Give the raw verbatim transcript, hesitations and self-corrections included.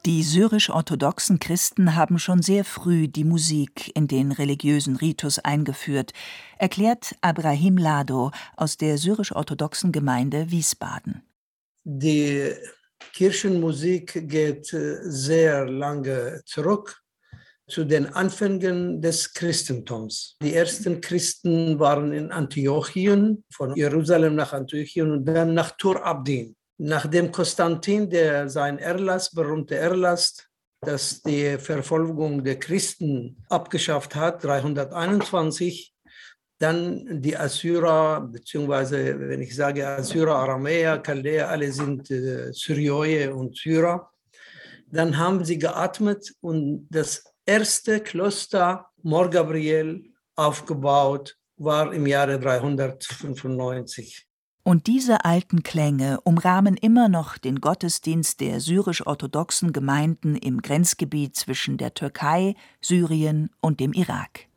Die syrisch-orthodoxen Christen haben schon sehr früh die Musik in den religiösen Ritus eingeführt, erklärt Abrahim Lado aus der syrisch-orthodoxen Gemeinde Wiesbaden. Die Kirchenmusik geht sehr lange zurück zu den Anfängen des Christentums. Die ersten Christen waren in Antiochien, von Jerusalem nach Antiochien und dann nach Tur Abdin. Nachdem Konstantin, der sein Erlass, berühmte Erlass, das die Verfolgung der Christen abgeschafft hat, dreihunderteinundzwanzig, dann die Assyrer, beziehungsweise wenn ich sage Assyrer, Aramäer, Chaldäer, alle sind äh, Syrier und Syrer, dann haben sie geatmet und das erste Kloster Mor Gabriel aufgebaut war im Jahre dreihundertfünfundneunzig. Und diese alten Klänge umrahmen immer noch den Gottesdienst der syrisch-orthodoxen Gemeinden im Grenzgebiet zwischen der Türkei, Syrien und dem Irak.